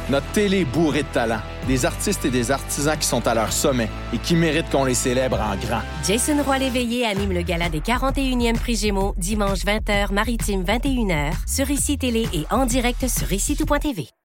Notre télé est bourrée de talent. Des artistes et des artisans qui sont à leur sommet et qui méritent qu'on les célèbre en grand. Jason Roy-Léveillé anime le gala des 41e Prix Gémeaux, dimanche 20h, Maritime 21h, sur ICI Télé et en direct sur ICITout.tv.